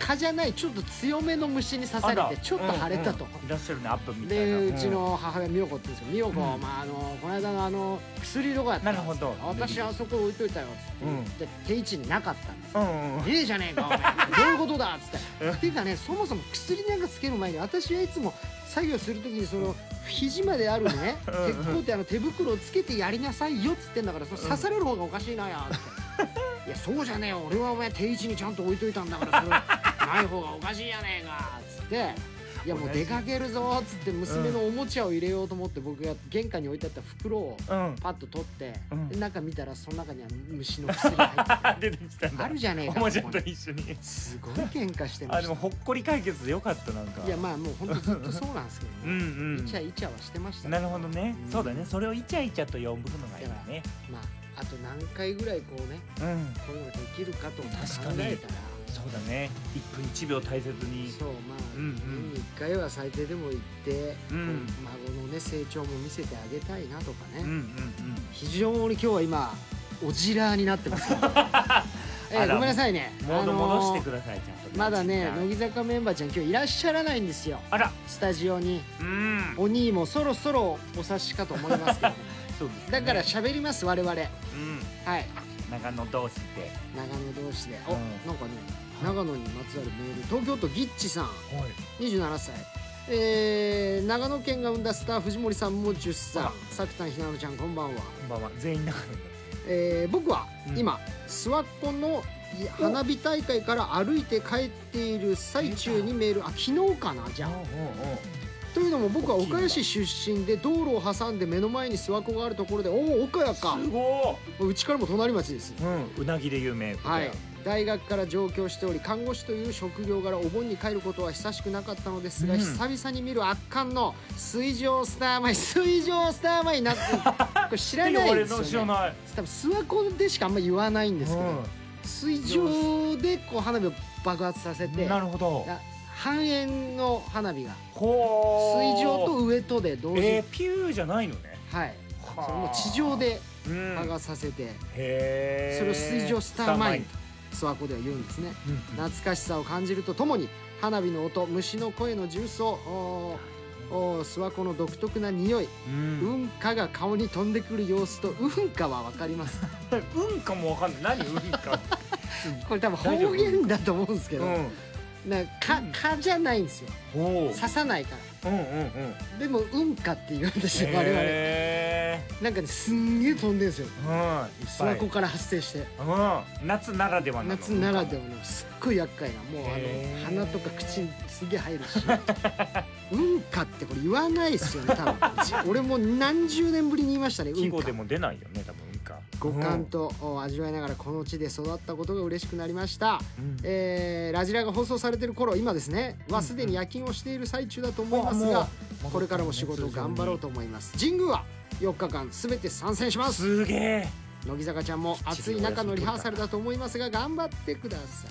蚊じゃないちょっと強めの虫に刺されてちょっと腫れたと、 いらっしゃるね、アップみたいな。 でうちの母親美代子って言うんですよ。美代子、この間の薬とかやったんですよ。私あそこ置いといたよっつって、定位置になかったんですよ。いいじゃねえかお前どういうことだっつってっていうかね、そもそも薬なんかつける前に私はいつも作業するときにその肘まであるね鉄鋼って手袋をつけてやりなさいよっつってんだから、その刺される方がおかしいなやっていやそうじゃねえよ、俺はお前定位置にちゃんと置いといたんだからそれない方がおかしいやねえかっつって、いやもう出かけるぞっつって娘のおもちゃを入れようと思って僕が玄関に置いてあった袋をパッと取って、で中見たらその中に虫の薬が入って出てきたんだ。あるじゃねえか、 おもちゃと一緒に。 すごい喧嘩してました。 でもほっこり解決でよかった。なんかいやまあもうほんとずっとそうなんですけどねイチャイチャはしてましたね。 なるほどね、そうだね、それをイチャイチャと呼ぶのがいいね。 まああと何回ぐらいこうねこういうのができるかと考えたら、 そうだね、1分1秒大切に。 そうまあ年に1回は最低でも行って孫のね成長も見せてあげたいなとかね。非常に今日は今おじらになってますごめんなさいね、 モード戻してください。ちゃんとまだね乃木坂メンバーちゃん今日いらっしゃらないんですよ。 あら、 スタジオにお兄もそろそろお察しかと思いますけどそうですね、 だから喋ります我々。はい、 長野同士でなんかね長野にまつわるメール、東京都ギッチさん、27歳、長野県が生んだスター藤森さんも10歳、さくたんひなのちゃんこんばんは。 こんばんは、全員長野。僕は今諏訪湖の花火大会から歩いて帰っている最中にメール、昨日かなじゃあ。というのも僕は岡谷市出身で道路を挟んで目の前に諏訪湖があるところで、岡谷かすごい、うちからも隣町です。 うなぎで有名。 はい、大学から上京しており看護師という職業柄お盆に帰ることは久しくなかったのですが、久々に見る圧巻の水上スターマイになってこれ知らないですよね。多分諏訪湖でしかあんま言わないんですけど、水上でこう花火を爆発させて、なるほど、半円の花火が水上と上とで同時にピューじゃないのね。はい、 それも地上で爆発させて、それを水上スターマインと諏訪湖では言うんですね。懐かしさを感じるとともに花火の音、虫の声の重奏、諏訪湖の独特な匂い、うんかが顔に飛んでくる様子と、うんかは分かりますうんかも分かんない。何うんかこれ多分方言だと思うんですけど、蚊じゃないんですよ、刺さないから。でもうんかって言うんですよ我々。なんかねすんげえ飛んでるんですよ、諏訪湖から発生して。 夏ならではのすっごい厄介な、もう鼻とか口にすげえ入るしうんかってこれ言わないですよね多分俺も何十年ぶりに言いましたね。 季語でも出ないよね多分。 五感と味わいながらこの地で育ったことが嬉しくなりました。ラジラが放送されてる頃、今ですねはすでに夜勤をしている最中だと思いますが、これからも仕事を頑張ろうと思います。神宮は4日間すべて参戦します。 すげえ。 乃木坂ちゃんも暑い中のリハーサルだと思いますが頑張ってください。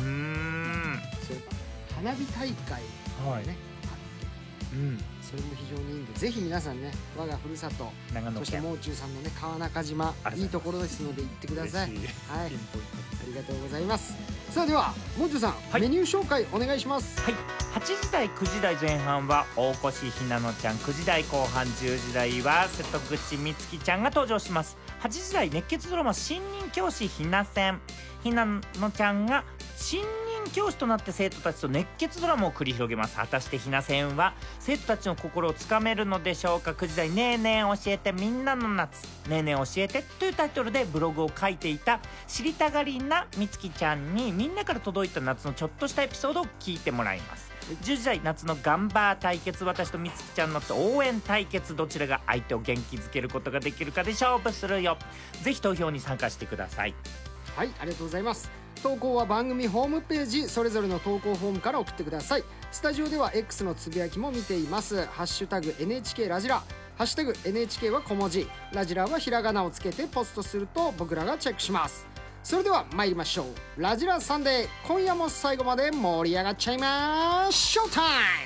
花火大会がねあって、それも非常にいいんで、ぜひ皆さんね我がふるさと、そしてもう中さんのね川中島、いいところですので行ってください。はい、ありがとうございます。さあではもう中さん、メニュー紹介お願いします。 はい、8時台9時台前半は大越ひなのちゃん、9時台後半10時台は瀬戸口みつきちゃんが登場します。8時台熱血ドラマ新任教師ひなせん、ひなのちゃんが新任教師となって生徒たちと熱血ドラマを繰り広げます。果たしてひなせんは生徒たちの心をつかめるのでしょうか。9時台ねえねえ教えてみんなの夏、ねえねえ教えてというタイトルでブログを書いていた知りたがりなみつきちゃんにみんなから届いた夏のちょっとしたエピソードを聞いてもらいます。10時台夏のガンバー対決、私とみつきちゃんの応援対決、どちらが相手を元気づけることができるかで勝負するよ。ぜひ投票に参加してください。 はい、ありがとうございます。投稿は番組ホームページそれぞれの投稿フォームから送ってください。スタジオでは X のつぶやきも見ています。ハッシュタグ NHK ラジラ、ハッシュタグ NHK は小文字、ラジラはひらがなをつけてポストすると僕らがチェックします。それでは参りましょう。ラジラサンデー、今夜も最後まで盛り上がっちゃいまーショータイ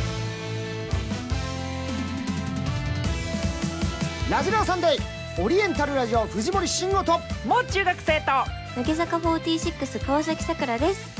ム。ラジラサンデー、オリエンタルラジオ藤森慎吾ともう中学生と乃木坂46川崎さくらです。